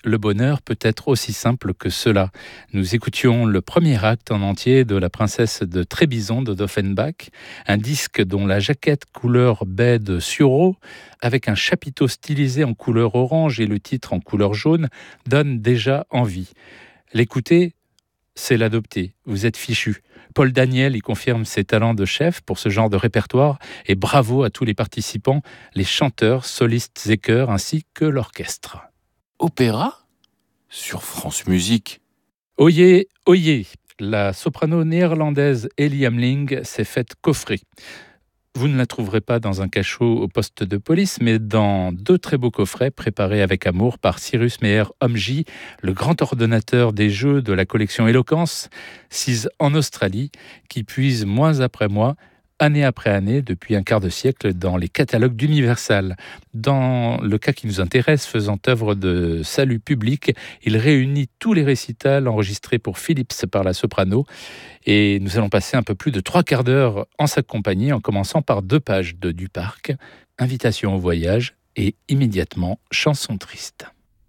le bonheur peut être aussi simple que cela. Nous écoutions le premier acte en entier de La princesse de Trébizon de d'Offenbach, un disque dont la jaquette couleur baie de sureau, avec un chapiteau stylisé en couleur orange et le titre en couleur jaune, donne déjà envie. L'écouter, c'est l'adopter. Vous êtes fichu. Paul Daniel y confirme ses talents de chef pour ce genre de répertoire et bravo à tous les participants, les chanteurs, solistes et chœurs ainsi que l'orchestre. Opéra sur France Musique. Oyez, oyez, la soprano néerlandaise Ellie Hamling s'est faite coffrer. Vous ne la trouverez pas dans un cachot au poste de police, mais dans 2 très beaux coffrets préparés avec amour par Cyrus Meyer-Homji, le grand ordonnateur des jeux de la collection Eloquence, sise en Australie, qui puise mois après mois, année après année, depuis un quart de siècle, dans les catalogues d'Universal. Dans le cas qui nous intéresse, faisant œuvre de salut public, il réunit tous les récitals enregistrés pour Philips par la soprano. Et nous allons passer un peu plus de 3/4 d'heure en sa compagnie, en commençant par 2 pages de Duparc, Invitation au voyage et immédiatement Chanson triste.